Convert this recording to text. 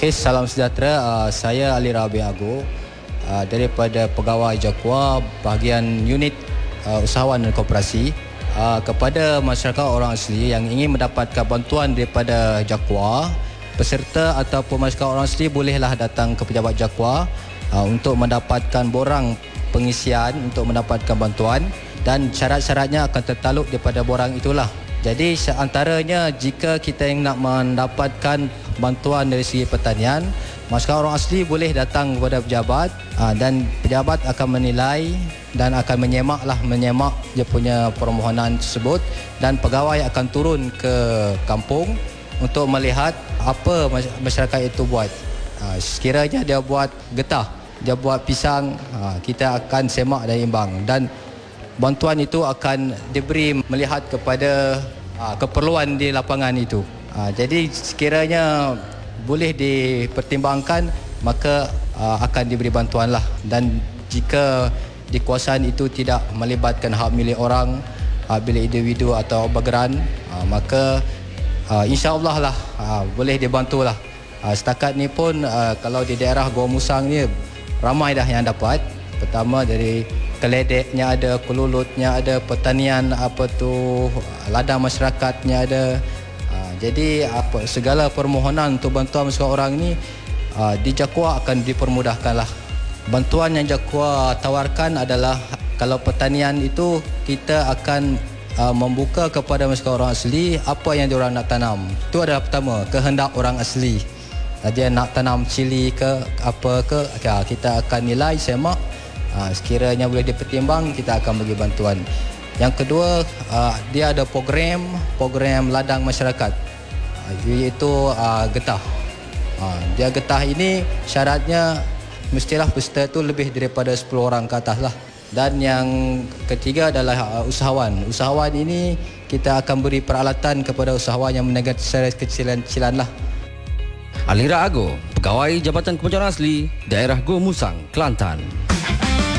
Okey, salam sejahtera. Saya Ali Rabi Ago daripada Pegawai Jakua bahagian unit usahawan dan koperasi. Kepada masyarakat orang asli yang ingin mendapatkan bantuan daripada Jakua, peserta ataupun masyarakat orang asli bolehlah datang ke pejabat Jakua untuk mendapatkan borang pengisian untuk mendapatkan bantuan, dan syarat-syaratnya akan tertaluk daripada borang itulah. Jadi seantaranya, jika kita yang nak mendapatkan bantuan dari segi pertanian, masyarakat orang asli boleh datang kepada pejabat dan pejabat akan menilai dan akan menyemak dia punya permohonan tersebut, dan pegawai akan turun ke kampung untuk melihat apa masyarakat itu buat. Sekiranya dia buat getah, dia buat pisang, kita akan semak dan imbang, dan bantuan itu akan diberi melihat kepada keperluan di lapangan itu. Jadi sekiranya boleh dipertimbangkan, maka akan diberi bantuan lah. Dan jika di kawasan itu tidak melibatkan hak milik orang, hak milik individu atau bergeran, maka insya-Allah lah boleh dibantulah. Setakat ni pun kalau di daerah Gua Musang ni ramai dah yang dapat. Pertama dari keledeknya ada, kelulutnya ada, pertanian ladang masyarakatnya ada. Jadi segala permohonan untuk bantuan seseorang ni di Jakua akan dipermudahkanlah. Bantuan yang Jakua tawarkan adalah, kalau pertanian itu kita akan membuka kepada masyarakat orang asli apa yang diorang nak tanam. Itu adalah pertama, kehendak orang asli. Dia nak tanam cili ke apa ke, kita akan nilai, semak. Sekiranya boleh dipertimbang, kita akan bagi bantuan. Yang kedua, dia ada program ladang masyarakat, iaitu getah. Dia getah ini syaratnya mestilah peserta itu lebih daripada 10 orang ke atas lah. Dan yang ketiga adalah usahawan. Usahawan ini kita akan beri peralatan kepada usahawan yang berniaga secara kecil-kecilan lah. Alira Ago, Pegawai Jabatan Kepencegahan Asli, Daerah Gua Musang, Kelantan.